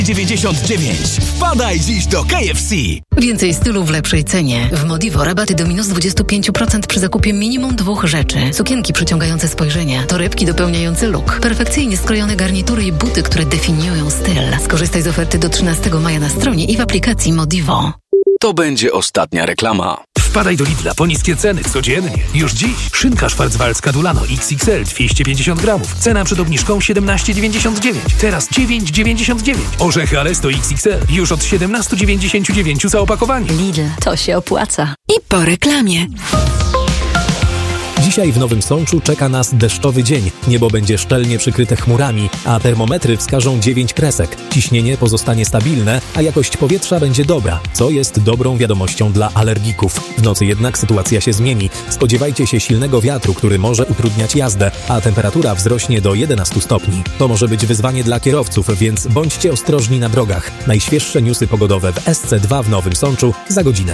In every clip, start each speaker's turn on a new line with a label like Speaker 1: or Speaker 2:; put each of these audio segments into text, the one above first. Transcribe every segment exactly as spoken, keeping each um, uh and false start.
Speaker 1: dziewięćdziesiąt dziewięć. Wpadaj dziś do K F C.
Speaker 2: Więcej stylu w lepszej cenie. W Modivo rabaty do minus dwadzieścia pięć procent przy zakupie minimum dwóch rzeczy. Sukienki przyciągające spojrzenie, torebki dopełniające look, perfekcyjnie skrojone garnitury i buty, które definiują styl. Skorzystaj z oferty do trzynastego maja na stronie i w aplikacji Modivo.
Speaker 1: To będzie ostatnia reklama.
Speaker 3: Wpadaj do Lidla po niskie ceny codziennie. Już dziś szynka szwarcwaldzka Dulano X X L dwieście pięćdziesiąt gramów. Cena przed obniżką siedemnaście dziewięćdziesiąt dziewięć. Teraz dziewięć dziewięćdziesiąt dziewięć. Orzechy Alesto X X L już od siedemnaście dziewięćdziesiąt dziewięć za opakowanie.
Speaker 2: Lidl, to się opłaca. I po reklamie.
Speaker 4: Dzisiaj w Nowym Sączu czeka nas deszczowy dzień. Niebo będzie szczelnie przykryte chmurami, a termometry wskażą dziewięć kresek. Ciśnienie pozostanie stabilne, a jakość powietrza będzie dobra, co jest dobrą wiadomością dla alergików. W nocy jednak sytuacja się zmieni. Spodziewajcie się silnego wiatru, który może utrudniać jazdę, a temperatura wzrośnie do jedenastu stopni. To może być wyzwanie dla kierowców, więc bądźcie ostrożni na drogach. Najświeższe newsy pogodowe w S C dwa w Nowym Sączu za godzinę.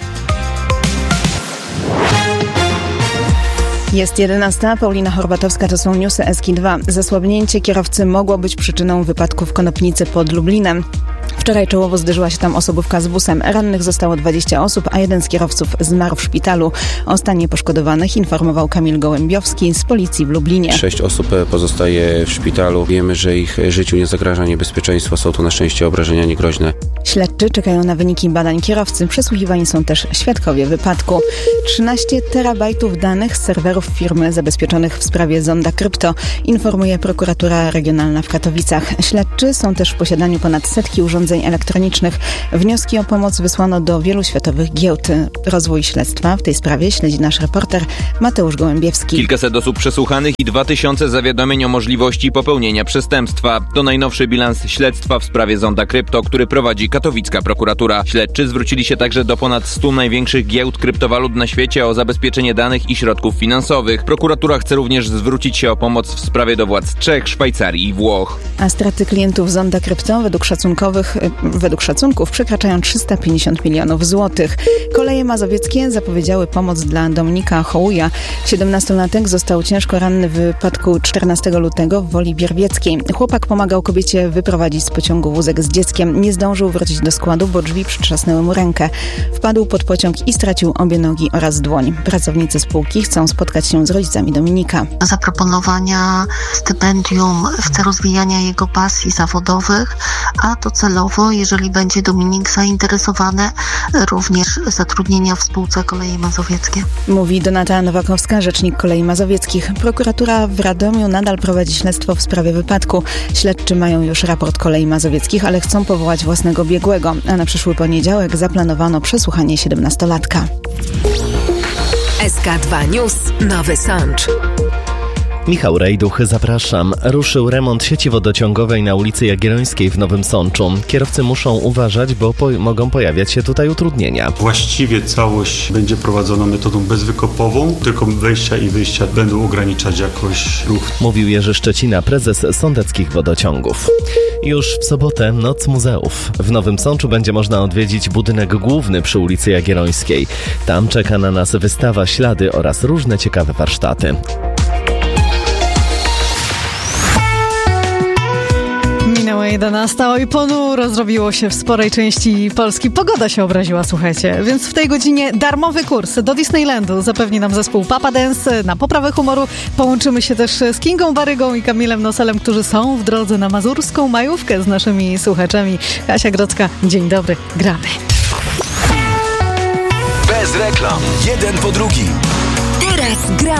Speaker 5: Jest jedenasta, Paulina Horbatowska, to są newsy S K dwa. Zasłabnięcie kierowcy mogło być przyczyną wypadku w Konopnicy pod Lublinem. Wczoraj czołowo zderzyła się tam osobówka z busem. Rannych zostało dwadzieścia osób, a jeden z kierowców zmarł w szpitalu. O stanie poszkodowanych informował Kamil Gołębiowski z policji w Lublinie.
Speaker 6: Sześć osób pozostaje w szpitalu. Wiemy, że ich życiu nie zagraża niebezpieczeństwo. Są to na szczęście obrażenia niegroźne.
Speaker 5: Śledczy czekają na wyniki badań kierowcy. Przesłuchiwani są też świadkowie wypadku. trzynaście terabajtów danych z serwerów firmy zabezpieczonych w sprawie Zonda Krypto, informuje prokuratura regionalna w Katowicach. Śledczy są też w posiadaniu ponad setki urządzeń elektronicznych. Wnioski o pomoc wysłano do wielu światowych giełd. Rozwój śledztwa w tej sprawie śledzi nasz reporter Mateusz Gołębiewski.
Speaker 7: Kilkaset osób przesłuchanych i dwa tysiące zawiadomień o możliwości popełnienia przestępstwa. To najnowszy bilans śledztwa w sprawie Zonda Krypto, który prowadzi katowicka prokuratura. Śledczy zwrócili się także do ponad stu największych giełd kryptowalut na świecie o zabezpieczenie danych i środków finansowych. Prokuratura chce również zwrócić się o pomoc w sprawie do władz Czech, Szwajcarii i Włoch.
Speaker 5: A straty klientów Zonda Krypto według szacunkowych Według szacunków przekraczają trzysta pięćdziesiąt milionów złotych. Koleje mazowieckie zapowiedziały pomoc dla Dominika Hołuja. siedemnastolatek został ciężko ranny w wypadku czternastego lutego w Woli Bierwieckiej. Chłopak pomagał kobiecie wyprowadzić z pociągu wózek z dzieckiem. Nie zdążył wrócić do składu, bo drzwi przytrzasnęły mu rękę. Wpadł pod pociąg i stracił obie nogi oraz dłoń. Pracownicy spółki chcą spotkać się z rodzicami Dominika.
Speaker 8: Zaproponowania stypendium w celu rozwijania jego pasji zawodowych, a docelowo, jeżeli będzie Dominik zainteresowany, również zatrudnienia w spółce Koleje Mazowieckie.
Speaker 5: Mówi Donata Nowakowska, rzecznik Kolei Mazowieckich. Prokuratura w Radomiu nadal prowadzi śledztwo w sprawie wypadku. Śledczy mają już raport Kolei Mazowieckich, ale chcą powołać własnego biegłego, a na przyszły poniedziałek zaplanowano przesłuchanie siedemnastolatka.
Speaker 2: S K dwa News, Nowy Sącz.
Speaker 9: Michał Rejduch, zapraszam. Ruszył remont sieci wodociągowej na ulicy Jagiellońskiej w Nowym Sączu. Kierowcy muszą uważać, bo po- mogą pojawiać się tutaj utrudnienia.
Speaker 10: Właściwie całość będzie prowadzona metodą bezwykopową, tylko wejścia i wyjścia będą ograniczać jakoś ruch.
Speaker 9: Mówił Jerzy Szczecina, prezes sądeckich wodociągów. Już w sobotę Noc Muzeów. W Nowym Sączu będzie można odwiedzić budynek główny przy ulicy Jagiellońskiej. Tam czeka na nas wystawa Ślady oraz różne ciekawe warsztaty.
Speaker 11: Minęła jedenasta, oj ponuro zrobiło się w sporej części Polski. Pogoda się obraziła, słuchajcie. Więc w tej godzinie darmowy kurs do Disneylandu zapewni nam zespół Papa Dance na poprawę humoru. Połączymy się też z Kingą Barygą i Kamilem Noselem, którzy są w drodze na mazurską majówkę z naszymi słuchaczami. Kasia Grodzka, dzień dobry, gramy.
Speaker 1: Bez reklam, jeden po drugim.
Speaker 2: Teraz gramy.